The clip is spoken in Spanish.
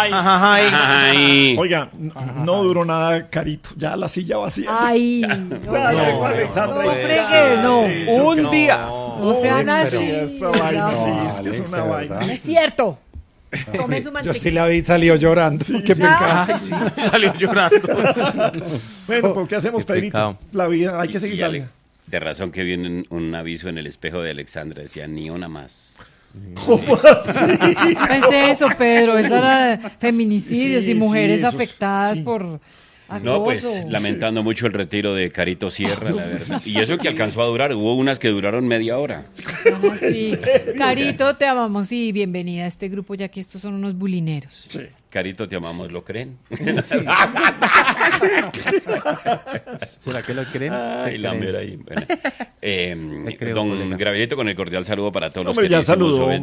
Ay. Oiga, no duró nada, Carito. Ya la silla vacía. Ay, no. Un día. No sean así. Esa vaina, sí, es que es Alex, una de vaina. verdad. Es cierto. Tome su Yo mantequilla. sí la vi, salió llorando. Qué pecado. Ay, sí, salió llorando. Bueno, ¿por qué hacemos, Qué Pedrito? pecado. La vida, hay que Y seguir. Ale, de razón que vi un aviso en el espejo de Alexandra, decía ni una más. ¿Cómo así? No es eso, Pedro. Eso era feminicidios Sí, y mujeres sí, eso es- afectadas sí. por acoso. No, pues lamentando mucho el retiro de Carito Sierra, la verdad. Y eso que alcanzó a durar, hubo unas que duraron media hora. Ah, sí. Carito, te amamos y bienvenida a este grupo, ya que estos son unos bulineros. Sí. Carito, te amamos, ¿lo creen? ¿Será que lo creen? Ay, Se la creen. mera ahí. Bueno. creo, Don colega. Gravillito, con el cordial saludo para todos Hombre, los ya queridísimos saludó,